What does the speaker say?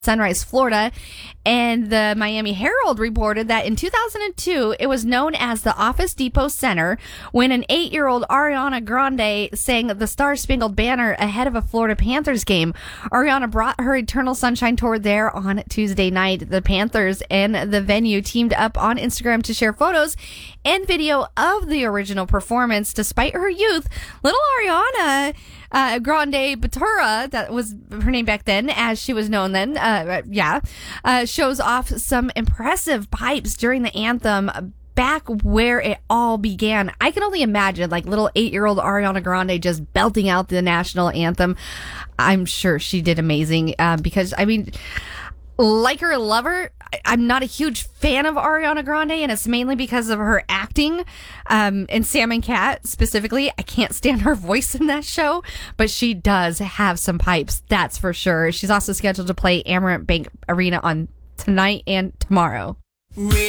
Sunrise, Florida, and the Miami Herald reported that in 2002, it was known as the Office Depot Center when an 8-year-old Ariana Grande sang the Star-Spangled Banner ahead of a Florida Panthers game. Ariana brought her Eternal Sunshine tour there on Tuesday night. The Panthers and the venue teamed up on Instagram to share photos and video of the original performance. Despite her youth, little Ariana Grande Batura, that was her name back then, as she was known then, shows off some impressive pipes during the anthem back where it all began. I can only imagine, like, little 8-year-old Ariana Grande just belting out the national anthem. I'm sure she did amazing because, I mean, like her, love her. I'm not a huge fan of Ariana Grande, and it's mainly because of her acting. In Sam and Cat specifically, I can't stand her voice in that show, but she does have some pipes, that's for sure. She's also scheduled to play Amerant Bank Arena on tonight and tomorrow.